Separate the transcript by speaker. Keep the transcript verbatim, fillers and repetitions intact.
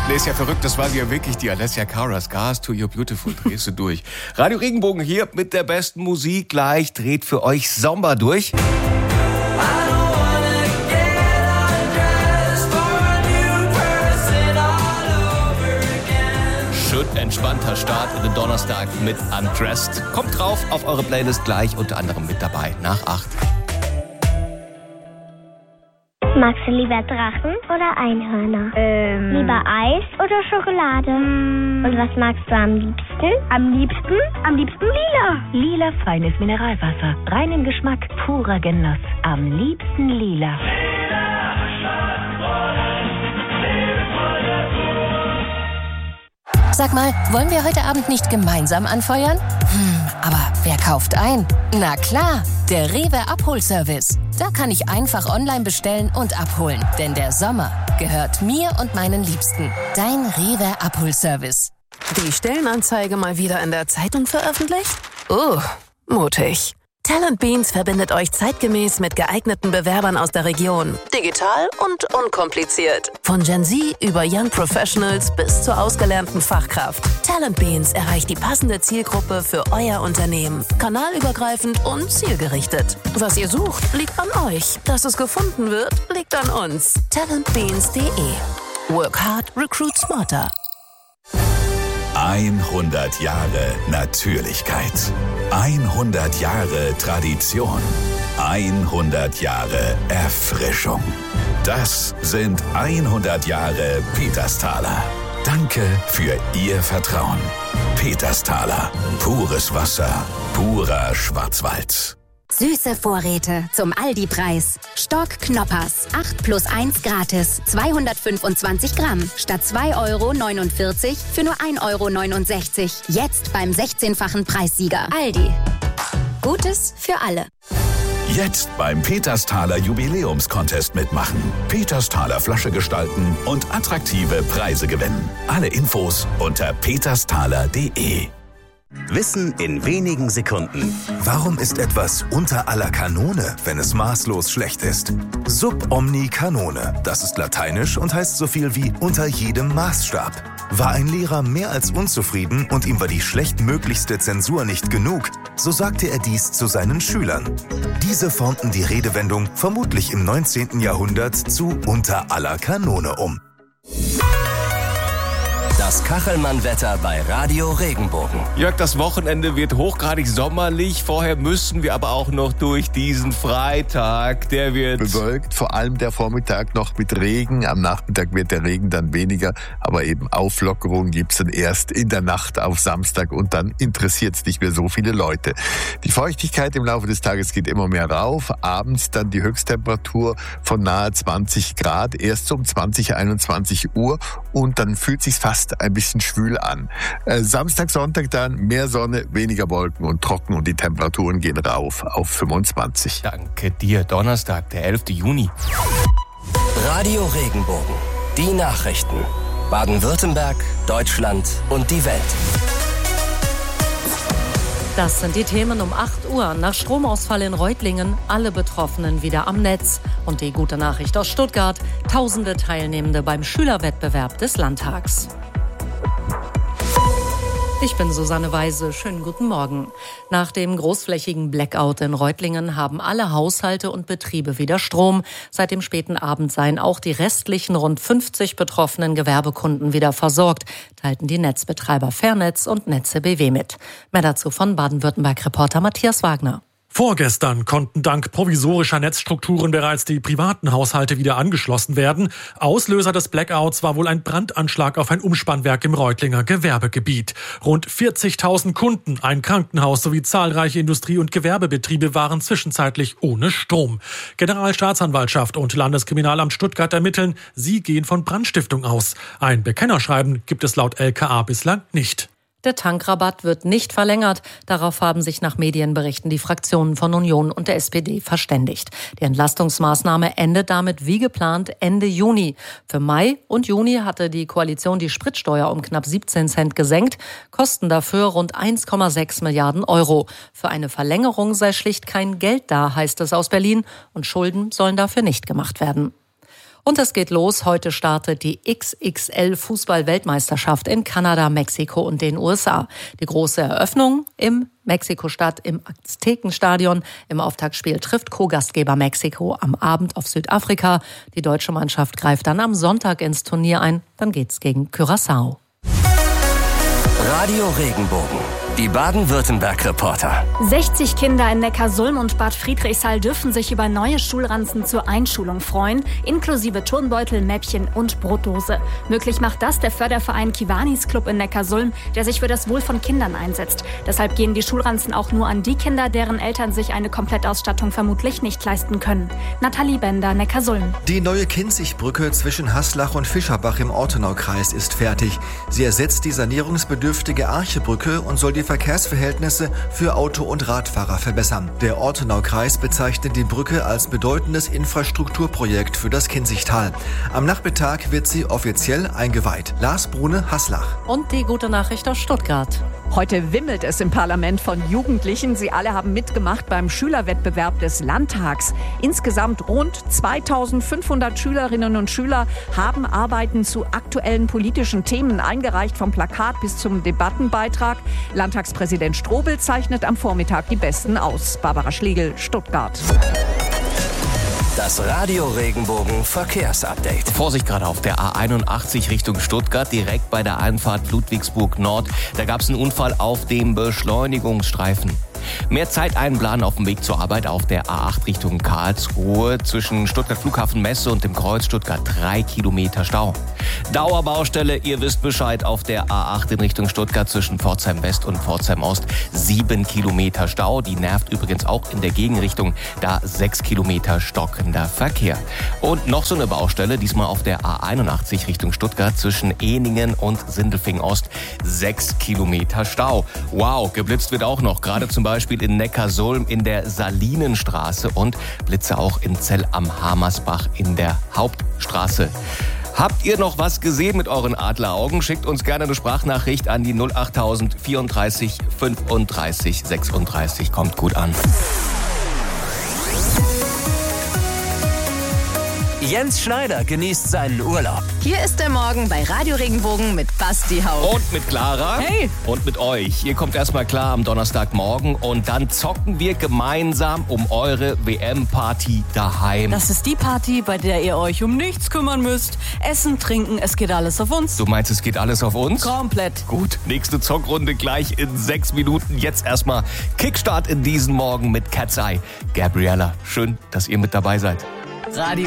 Speaker 1: Nee, ist ja verrückt, das war sie ja wirklich, die Alessia Cara, Scars to Your Beautiful, drehst du durch. Radio Regenbogen hier mit der besten Musik, gleich dreht für euch Sommer durch. Schön entspannter Start in den Donnerstag mit Undressed. Kommt drauf auf eure Playlist gleich, unter anderem mit dabei, nach acht.
Speaker 2: Magst du lieber Drachen oder Einhörner? Ähm. Lieber Eis oder Schokolade? Mm. Und was magst du am liebsten?
Speaker 3: Am liebsten? Am liebsten lila. Lila feines Mineralwasser. Reinen Geschmack, purer Genuss. Am liebsten lila.
Speaker 4: Sag mal, wollen wir heute Abend nicht gemeinsam anfeuern? Hm, aber wer kauft ein? Na klar, der Rewe Abholservice. Da kann ich einfach online bestellen und abholen. Denn der Sommer gehört mir und meinen Liebsten. Dein Rewe Abholservice.
Speaker 5: Die Stellenanzeige mal wieder in der Zeitung veröffentlicht? Oh, mutig. Talent Beans verbindet euch zeitgemäß mit geeigneten Bewerbern aus der Region. Digital und unkompliziert. Von Gen Z über Young Professionals bis zur ausgelernten Fachkraft. Talent Beans erreicht die passende Zielgruppe für euer Unternehmen. Kanalübergreifend und zielgerichtet. Was ihr sucht, liegt an euch. Dass es gefunden wird, liegt an uns. talent beans punkt de. Work hard, recruit smarter.
Speaker 6: hundert Jahre Natürlichkeit. hundert Jahre Tradition. hundert Jahre Erfrischung. Das sind hundert Jahre Petersthaler. Danke für Ihr Vertrauen. Petersthaler. Pures Wasser. Purer Schwarzwald.
Speaker 7: Süße Vorräte zum Aldi-Preis. Stock Knoppers. acht plus eins gratis. zweihundertfünfundzwanzig Gramm. Statt zwei Euro neunundvierzig für nur ein Euro neunundsechzig. Jetzt beim sechzehnfachen Preissieger. Aldi. Gutes für alle.
Speaker 6: Jetzt beim Petersthaler Jubiläumscontest mitmachen. Petersthaler Flasche gestalten und attraktive Preise gewinnen. Alle Infos unter petersthaler punkt de.
Speaker 8: Wissen in wenigen Sekunden.
Speaker 9: Warum ist etwas unter aller Kanone, wenn es maßlos schlecht ist? Sub omni canone, das ist lateinisch und heißt so viel wie unter jedem Maßstab. War ein Lehrer mehr als unzufrieden und ihm war die schlechtmöglichste Zensur nicht genug, so sagte er dies zu seinen Schülern. Diese formten die Redewendung vermutlich im neunzehnten Jahrhundert zu unter aller Kanone um.
Speaker 8: Das Kachelmann-Wetter bei Radio Regenbogen.
Speaker 1: Jörg, das Wochenende wird hochgradig sommerlich. Vorher müssen wir aber auch noch durch diesen Freitag. Der wird
Speaker 10: bewölkt, vor allem der Vormittag noch mit Regen. Am Nachmittag wird der Regen dann weniger, aber eben Auflockerung gibt's dann erst in der Nacht auf Samstag und dann interessiert es nicht mehr so viele Leute. Die Feuchtigkeit im Laufe des Tages geht immer mehr rauf. Abends dann die Höchsttemperatur von nahe zwanzig Grad, erst um zwanzig, einundzwanzig Uhr und dann fühlt sich's fast ein bisschen schwül an. Äh, Samstag, Sonntag dann mehr Sonne, weniger Wolken und trocken und die Temperaturen gehen rauf auf fünfundzwanzig.
Speaker 1: Danke dir. Donnerstag, der elften Juni.
Speaker 8: Radio Regenbogen. Die Nachrichten. Baden-Württemberg, Deutschland und die Welt.
Speaker 11: Das sind die Themen um acht Uhr. Nach Stromausfall in Reutlingen alle Betroffenen wieder am Netz. Und die gute Nachricht aus Stuttgart. Tausende Teilnehmende beim Schülerwettbewerb des Landtags. Ich bin Susanne Weise. Schönen guten Morgen. Nach dem großflächigen Blackout in Reutlingen haben alle Haushalte und Betriebe wieder Strom. Seit dem späten Abend seien auch die restlichen rund fünfzig betroffenen Gewerbekunden wieder versorgt, teilten die Netzbetreiber Fairnetz und Netze B W mit. Mehr dazu von Baden-Württemberg-Reporter Matthias Wagner.
Speaker 12: Vorgestern konnten dank provisorischer Netzstrukturen bereits die privaten Haushalte wieder angeschlossen werden. Auslöser des Blackouts war wohl ein Brandanschlag auf ein Umspannwerk im Reutlinger Gewerbegebiet. Rund vierzigtausend Kunden, ein Krankenhaus sowie zahlreiche Industrie- und Gewerbebetriebe waren zwischenzeitlich ohne Strom. Generalstaatsanwaltschaft und Landeskriminalamt Stuttgart ermitteln, sie gehen von Brandstiftung aus. Ein Bekennerschreiben gibt es laut L K A bislang nicht.
Speaker 11: Der Tankrabatt wird nicht verlängert. Darauf haben sich nach Medienberichten die Fraktionen von Union und der S P D verständigt. Die Entlastungsmaßnahme endet damit wie geplant Ende Juni. Für Mai und Juni hatte die Koalition die Spritsteuer um knapp siebzehn Cent gesenkt. Kosten dafür rund eins Komma sechs Milliarden Euro. Für eine Verlängerung sei schlicht kein Geld da, heißt es aus Berlin. Und Schulden sollen dafür nicht gemacht werden. Und es geht los. Heute startet die X X L-Fußball-Weltmeisterschaft in Kanada, Mexiko und den U S A. Die große Eröffnung im Mexiko-Stadt im Aztekenstadion. Im Auftaktspiel trifft Co-Gastgeber Mexiko am Abend auf Südafrika. Die deutsche Mannschaft greift dann am Sonntag ins Turnier ein. Dann geht's gegen Curaçao.
Speaker 8: Radio Regenbogen, die Baden-Württemberg-Reporter.
Speaker 13: sechzig Kinder in Neckarsulm und Bad Friedrichshall dürfen sich über neue Schulranzen zur Einschulung freuen, inklusive Turnbeutel, Mäppchen und Brotdose. Möglich macht das der Förderverein Kiwanis Club in Neckarsulm, der sich für das Wohl von Kindern einsetzt. Deshalb gehen die Schulranzen auch nur an die Kinder, deren Eltern sich eine Komplettausstattung vermutlich nicht leisten können. Nathalie Bender, Neckarsulm.
Speaker 14: Die neue Kinzigbrücke zwischen Haslach und Fischerbach im Ortenaukreis ist fertig. Sie ersetzt die sanierungsbedürftige Archebrücke und soll die Verkehrsverhältnisse für Auto- und Radfahrer verbessern. Der Ortenaukreis bezeichnet die Brücke als bedeutendes Infrastrukturprojekt für das Kinzigtal. Am Nachmittag wird sie offiziell eingeweiht. Lars Brune, Haslach.
Speaker 11: Und die gute Nachricht aus Stuttgart.
Speaker 15: Heute wimmelt es im Parlament von Jugendlichen. Sie alle haben mitgemacht beim Schülerwettbewerb des Landtags. Insgesamt rund zweitausendfünfhundert Schülerinnen und Schüler haben Arbeiten zu aktuellen politischen Themen eingereicht, vom Plakat bis zum Debattenbeitrag. Landtagspräsident Strobel zeichnet am Vormittag die Besten aus. Barbara Schlegel, Stuttgart.
Speaker 8: Das Radio Regenbogen Verkehrsupdate.
Speaker 1: Vorsicht gerade auf der A einundachtzig Richtung Stuttgart, direkt bei der Einfahrt Ludwigsburg Nord. Da gab es einen Unfall auf dem Beschleunigungsstreifen. Mehr Zeit einplanen auf dem Weg zur Arbeit auf der A acht Richtung Karlsruhe. Zwischen Stuttgart Flughafen Messe und dem Kreuz Stuttgart drei Kilometer Stau. Dauerbaustelle, ihr wisst Bescheid, auf der A acht in Richtung Stuttgart zwischen Pforzheim West und Pforzheim Ost sieben Kilometer Stau. Die nervt übrigens auch in der Gegenrichtung, da sechs Kilometer stockender Verkehr. Und noch so eine Baustelle, diesmal auf der A einundachtzig Richtung Stuttgart zwischen Ehningen und Sindelfingen Ost sechs Kilometer Stau. Wow, geblitzt wird auch noch, gerade zum Beispiel Beispiel in Neckarsulm in der Salinenstraße und Blitze auch in Zell am Hamersbach in der Hauptstraße. Habt ihr noch was gesehen mit euren Adleraugen? Schickt uns gerne eine Sprachnachricht an die null acht null null vierunddreißig fünfunddreißig sechsunddreißig. Kommt gut an.
Speaker 8: Jens Schneider genießt seinen Urlaub.
Speaker 3: Hier ist der Morgen bei Radio Regenbogen mit Basti Haupt.
Speaker 1: Und mit Clara.
Speaker 3: Hey.
Speaker 1: Und mit euch. Ihr kommt erstmal klar am Donnerstagmorgen und dann zocken wir gemeinsam um eure W M-Party daheim.
Speaker 16: Das ist die Party, bei der ihr euch um nichts kümmern müsst. Essen, trinken, es geht alles auf uns.
Speaker 1: Du meinst, es geht alles auf uns?
Speaker 16: Komplett.
Speaker 1: Gut, nächste Zockrunde gleich in sechs Minuten. Jetzt erstmal Kickstart in diesen Morgen mit Cat's Eye. Gabriella, schön, dass ihr mit dabei seid.
Speaker 16: Radio